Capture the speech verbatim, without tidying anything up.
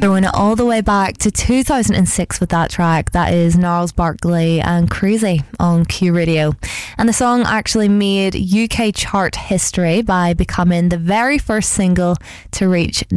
Going all the way back to two thousand six with that track. That is Gnarls Barkley and Crazy on Q Radio. And the song actually made U K chart history by becoming the very first single to reach